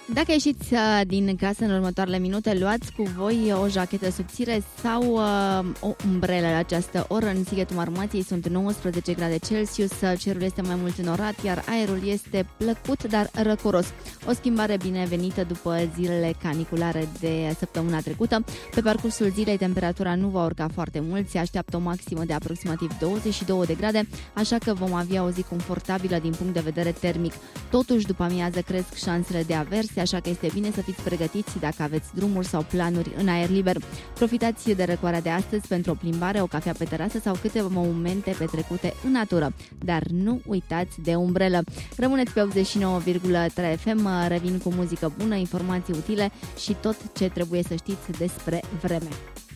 Dacă ieșiți din casă în următoarele minute, luați cu voi o jachetă subțire sau o umbrelă la această oră. În Sighetul Marmației sunt 19 grade Celsius, cerul este mai mult înorat, iar aerul este plăcut, dar răcoros. O schimbare binevenită după zilele caniculare de săptămâna trecută. Pe parcursul zilei, temperatura nu va urca foarte mult, se așteaptă o maximă de aproximativ 22 de grade, așa că vom avea o zi confortabilă din punct de vedere termic. Totuși, după amiază cresc șansele de averse, așa că este bine să fiți pregătiți dacă aveți drumuri sau planuri în aer liber. Profitați de răcoarea de astăzi pentru o plimbare, o cafea pe terasă sau câteva momente petrecute în natură. Dar nu uitați de umbrelă. Rămâneți pe 89,3 FM, revin cu muzică bună, informații utile și tot ce trebuie să știți despre vreme.